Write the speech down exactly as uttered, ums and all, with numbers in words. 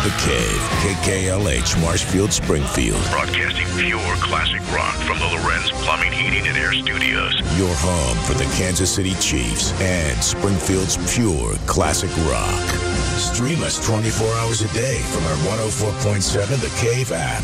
The Cave, K K L H, Marshfield, Springfield. Broadcasting pure classic rock from the Lorenz Plumbing, Heating, and Air Studios. Your home for the Kansas City Chiefs and Springfield's pure classic rock. Stream us twenty-four hours a day from our one oh four point seven The Cave app.